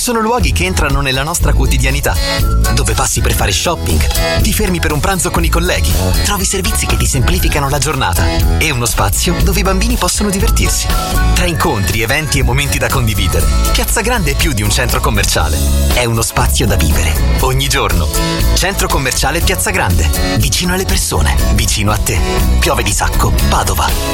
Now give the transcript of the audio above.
sono luoghi che entrano nella nostra quotidianità, dove passi per fare shopping, ti fermi per un pranzo con i colleghi, trovi servizi che ti semplificano la giornata e uno spazio dove i bambini possono divertirsi. Tra incontri, eventi e momenti da condividere, Piazza Grande è più di un centro commerciale. È uno spazio da vivere ogni giorno. Centro commerciale Piazza Grande, vicino alle persone, vicino a te. Piove di Sacco, Padova.